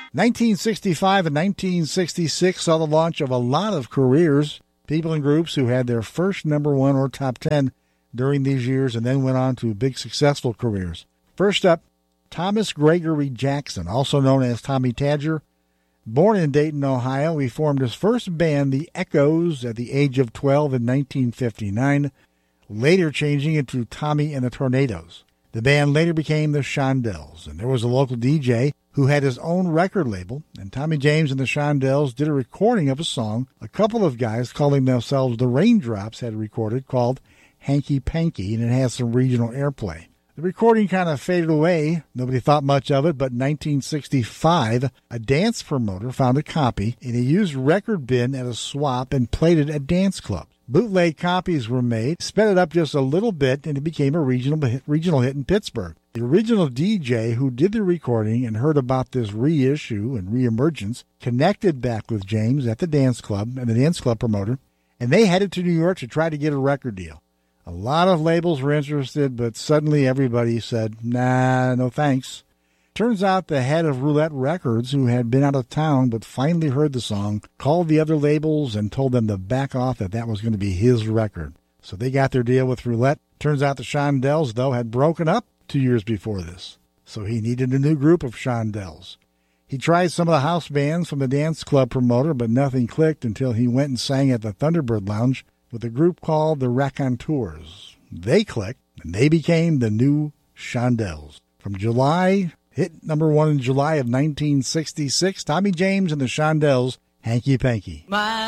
1965 and 1966 saw the launch of a lot of careers, people and groups who had their first number one or top 10 during these years and then went on to big successful careers. First up, Thomas Gregory Jackson, also known as Tommy Tadger. Born in Dayton, Ohio, he formed his first band, the Echoes, at the age of 12 in 1959, later changing into Tommy and the Tornadoes. The band later became the Shondells, and there was a local DJ who had his own record label, and Tommy James and the Shondells did a recording of a song a couple of guys calling themselves the Raindrops had recorded called Hanky Panky, and it has some regional airplay. The recording kind of faded away. Nobody thought much of it, but in 1965, a dance promoter found a copy in a used record bin at a swap and played it at dance clubs. Bootleg copies were made, sped it up just a little bit, and it became a regional hit in Pittsburgh. The original DJ who did the recording and heard about this reissue and reemergence connected back with James at the dance club and the dance club promoter, and they headed to New York to try to get a record deal. A lot of labels were interested, but suddenly everybody said, nah, no thanks. Turns out the head of Roulette Records, who had been out of town but finally heard the song, called the other labels and told them to back off, that was going to be his record. So they got their deal with Roulette. Turns out the Shondells, though, had broken up 2 years before this. So he needed a new group of Shondells. He tried some of the house bands from the dance club promoter, but nothing clicked until he went and sang at the Thunderbird Lounge with a group called the Raconteurs. They clicked, and they became the new Shondells. From July, hit number one in July of 1966, Tommy James and the Shondells, Hanky Panky.